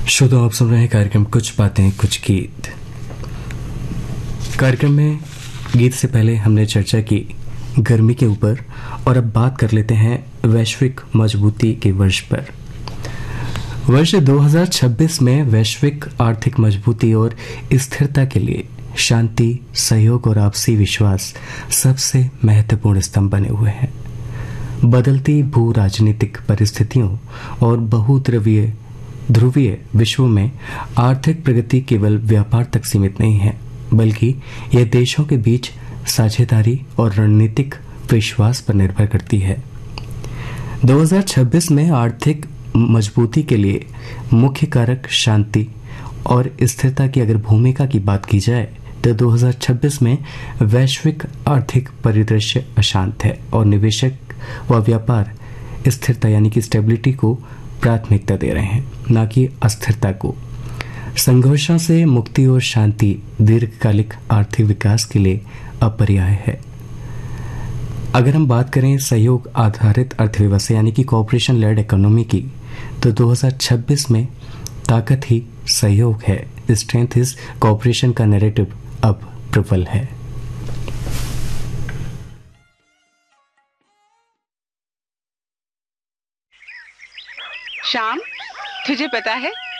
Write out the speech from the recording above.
श्रोताओ, आप सुन रहे हैं कार्यक्रम कुछ बातें कुछ गीत। कार्यक्रम में गीत से पहले हमने चर्चा की गर्मी के ऊपर, और अब बात कर लेते हैं वैश्विक मजबूती के वर्ष पर। वर्ष 2026 में वैश्विक आर्थिक मजबूती और स्थिरता के लिए शांति, सहयोग और आपसी विश्वास सबसे महत्वपूर्ण स्तंभ बने हुए हैं। बदलती भू राजनीतिक परिस्थितियों और बहुध्रुवीय विश्व में आर्थिक प्रगति केवल व्यापार तक सीमित नहीं है, बल्कि यह देशों के बीच साझेदारी और रणनीतिक विश्वास पर निर्भर करती है। 2026 में आर्थिक मजबूती के लिए मुख्य कारक शांति और स्थिरता की अगर भूमिका की बात की जाए तो 2026 में वैश्विक आर्थिक परिदृश्य अशांत है और निवेशक व व्यापार स्थिरता यानी कि स्टेबिलिटी को प्राथमिकता दे रहे हैं, न कि अस्थिरता को। संघर्षों से मुक्ति और शांति दीर्घकालिक आर्थिक विकास के लिए अपरिहार्य है। अगर हम बात करें सहयोग आधारित अर्थव्यवस्था यानी कि कोऑपरेशन लेड इकोनॉमी की, तो 2026 में ताकत ही सहयोग है, स्ट्रेंथ इज कोऑपरेशन का नैरेटिव अब प्रबल है। श्याम, तुझे पता है